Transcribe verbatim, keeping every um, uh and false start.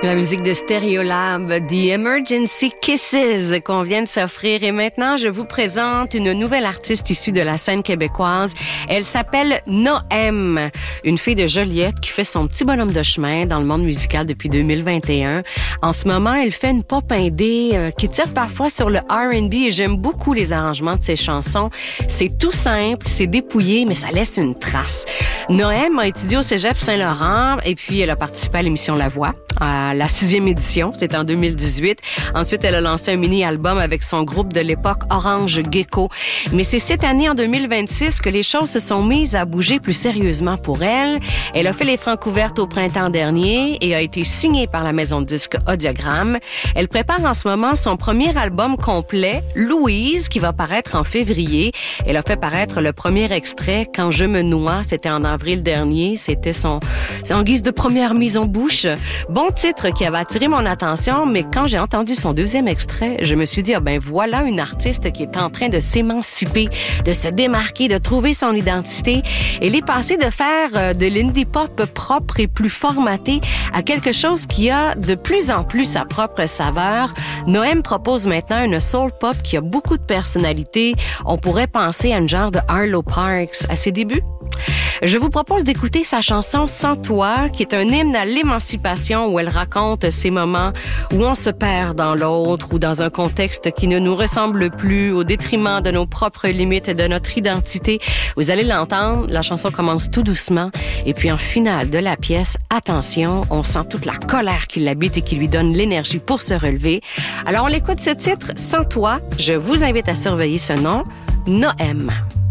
La musique de Stereolab, The Emergency Kisses qu'on vient de s'offrir. Et maintenant, je vous présente une nouvelle artiste issue de la scène québécoise. Elle s'appelle Noem, une fille de Joliette qui fait son petit bonhomme de chemin dans le monde musical depuis deux mille vingt et un. En ce moment, elle fait une pop indé euh, qui tire parfois sur le R and B et j'aime beaucoup les arrangements de ses chansons. C'est tout simple, c'est dépouillé, mais ça laisse une trace. Noem a étudié au Cégep Saint-Laurent et puis elle a participé à l'émission La Voix, à la sixième édition, c'était en deux mille dix-huit. Ensuite, elle a lancé un mini-album avec son groupe de l'époque Orange Gecko. Mais c'est cette année, en deux mille vingt-six, que les choses se sont mises à bouger plus sérieusement pour elle. Elle a fait les francs ouvertes au printemps dernier et a été signée par la maison de disques Audiogramme. Elle prépare en ce moment son premier album complet, Louise, qui va paraître en février. Elle a fait paraître le premier extrait, Quand je me noie, c'était en avril dernier. C'était son, c'est en guise de première mise en bouche. Bon titre qui avait attiré mon attention, mais quand j'ai entendu son deuxième extrait, je me suis dit, ah ben voilà une artiste qui est en train de s'émanciper, de se démarquer, de trouver son identité. Elle est passée de faire de l'indie pop propre et plus formaté à quelque chose qui a de plus en plus sa propre saveur. Noem propose maintenant une soul pop qui a beaucoup de personnalité. On pourrait penser à une genre de Arlo Parks à ses débuts. Je vous propose d'écouter sa chanson Sans toi, qui est un hymne à l'émancipation où elle raconte ces moments où on se perd dans l'autre ou dans un contexte qui ne nous ressemble plus au détriment de nos propres limites et de notre identité. Vous allez l'entendre, la chanson commence tout doucement et puis en finale de la pièce, attention, on sent toute la colère qui l'habite et qui lui donne l'énergie pour se relever. Alors on l'écoute ce titre, Sans toi. Je vous invite à surveiller ce nom, Noem.